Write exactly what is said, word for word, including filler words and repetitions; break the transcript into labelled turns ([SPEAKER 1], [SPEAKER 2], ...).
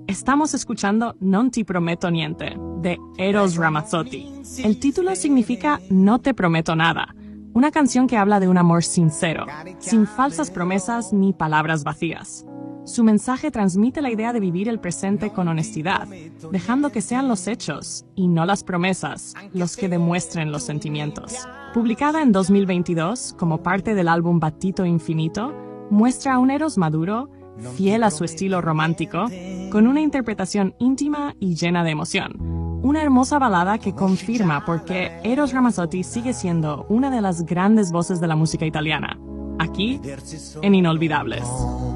[SPEAKER 1] Estamos escuchando Non ti prometto niente, de Eros Ramazzotti. El título significa No te prometo nada, una canción que habla de un amor sincero, sin falsas promesas ni palabras vacías. Su mensaje transmite la idea de vivir el presente con honestidad, dejando que sean los hechos, y no las promesas, los que demuestren los sentimientos. Publicada en dos mil veintidós como parte del álbum Battito Infinito, muestra a un Eros maduro, fiel a su estilo romántico, con una interpretación íntima y llena de emoción. Una hermosa balada que confirma por qué Eros Ramazzotti sigue siendo una de las grandes voces de la música italiana, aquí en Inolvidables.